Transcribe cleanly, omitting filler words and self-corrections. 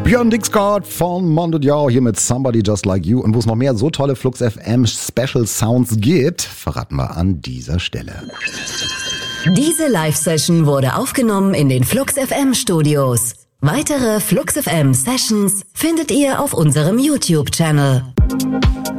Björn Dixgard von Mondo Diao hier mit Somebody Just Like You. Und wo es noch mehr so tolle Flux FM Special Sounds gibt, verraten wir an dieser Stelle. Diese Live-Session wurde aufgenommen in den Flux FM Studios. Weitere Flux FM Sessions findet ihr auf unserem YouTube-Channel.